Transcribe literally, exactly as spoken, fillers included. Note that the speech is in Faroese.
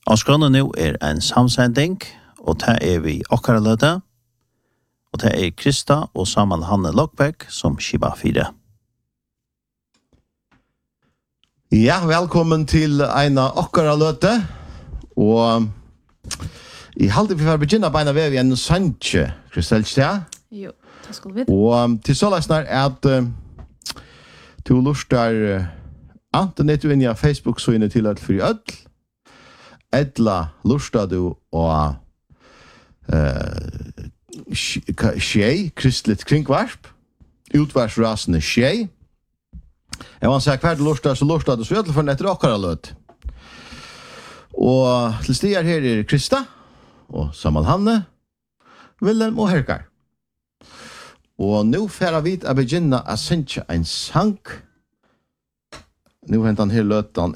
Og skrånne nå er en samsending, og det er vi okkara løte, og det er Krista og Samal Hanne Lokbæk som skiba fire. Ja, velkommen til Eina okkara løte, og i halde vi får begynne beina ved en sanje, Kristelstad. Jo, det skulle vi. Og til så løsner er at uh, du lustar uh, enten er du inn i Facebook-søyne til at fri ødel, edla lustar du og uh, skjei, kristelig kringvarp, utvarsrasende skjei. Jeg må si hver du lustar, så lustar du så ødel for netter okkara løt. Og til stier her er Krista, og Samal Hanne, Willem og Herkar. Og nå færa vi å begynne å synge en sang. Nå hentan her løtan